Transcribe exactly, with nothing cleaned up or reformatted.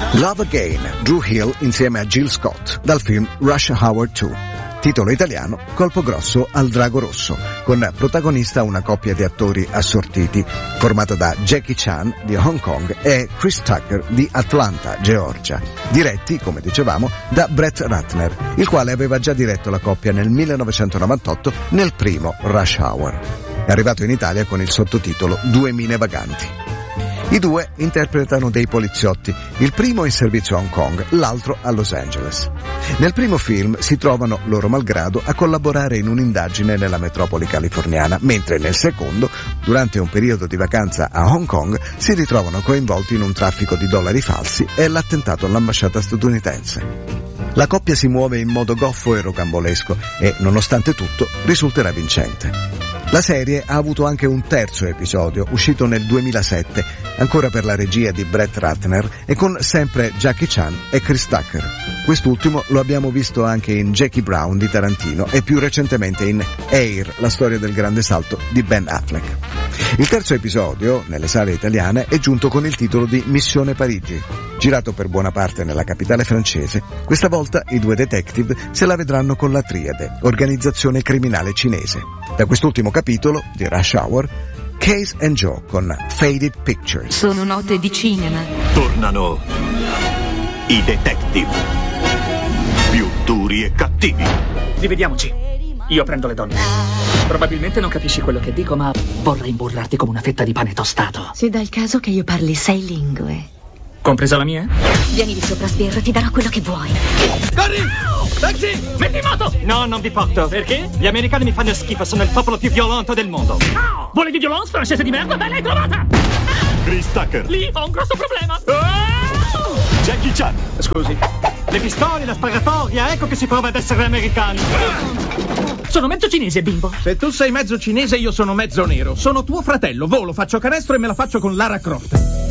Love Again, Drew Hill insieme a Jill Scott, dal film Rush Hour due. Titolo italiano, Colpo grosso al drago rosso, con protagonista una coppia di attori assortiti, formata da Jackie Chan di Hong Kong e Chris Tucker di Atlanta, Georgia, diretti, come dicevamo, da Brett Ratner, il quale aveva già diretto la coppia nel millenovecentonovantotto nel primo Rush Hour. È arrivato in Italia con il sottotitolo Due mine vaganti. I due interpretano dei poliziotti, il primo in servizio a Hong Kong, l'altro a Los Angeles. Nel primo film si trovano, loro malgrado, a collaborare in un'indagine nella metropoli californiana, mentre nel secondo, durante un periodo di vacanza a Hong Kong, si ritrovano coinvolti in un traffico di dollari falsi e l'attentato all'ambasciata statunitense. La coppia si muove in modo goffo e rocambolesco e, nonostante tutto, risulterà vincente. La serie ha avuto anche un terzo episodio, uscito nel duemilasette, ancora per la regia di Brett Ratner e con sempre Jackie Chan e Chris Tucker. Quest'ultimo lo abbiamo visto anche in Jackie Brown di Tarantino e più recentemente in Air, la storia del grande salto di Ben Affleck. Il terzo episodio, nelle sale italiane, è giunto con il titolo di Missione Parigi. Girato per buona parte nella capitale francese, questa volta i due detective se la vedranno con la Triade, organizzazione criminale cinese. Da quest'ultimo capitolo, di Rush Hour, Case and Joe con Faded Pictures. Sono note di cinema. Tornano i detective, più duri e cattivi. Divediamoci. Io prendo le donne. Probabilmente non capisci quello che dico, ma vorrei imburrarti come una fetta di pane tostato. Si dà il caso che io parli sei lingue. Compresa la mia? Vieni di sopra, sbirro, ti darò quello che vuoi. Corri! Taxi! Metti in moto! No, non vi porto. Perché? Gli americani mi fanno schifo, sono il popolo più violento del mondo. No! Volevi violence, francese di merda? Beh, l'hai trovata! Chris Tucker, Lì ho un grosso problema. Jackie Chan, Scusi. Le pistole, la sparatoria, ecco che si prova ad essere americani. Sono mezzo cinese, bimbo. Se tu sei mezzo cinese, io sono mezzo nero. Sono tuo fratello, volo, faccio canestro e me la faccio con Lara Croft.